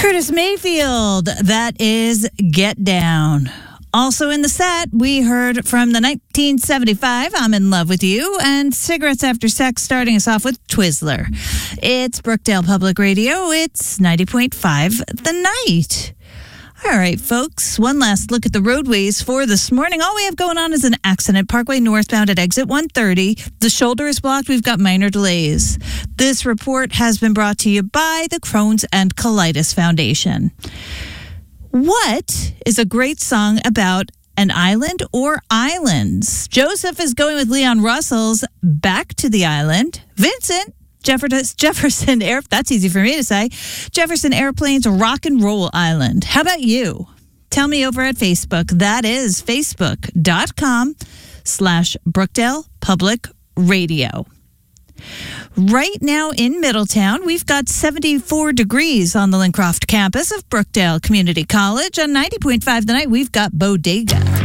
Curtis Mayfield, that is Get Down. Also in the set, we heard from the 1975, I'm in Love with You, and Cigarettes After Sex, starting us off with Twizzler. It's Brookdale Public Radio. It's 90.5 The Night. All right, folks, one last look at the roadways for this morning. All we have going on is an accident. Parkway northbound at exit 130. The shoulder is blocked. We've got minor delays. This report has been brought to you by the Crohn's and Colitis Foundation. What is a great song about an island or islands? Joseph is going with Leon Russell's Back to the Island. Vincent, Jefferson Air, that's easy for me to say. Jefferson Airplane's Rock and Roll Island. How about you? Tell me over at Facebook. That is facebook.com/Brookdale Public Radio. Right now in Middletown, we've got 74 degrees on the Lincroft campus of Brookdale Community College. On 90.5 The Night, we've got Bodega.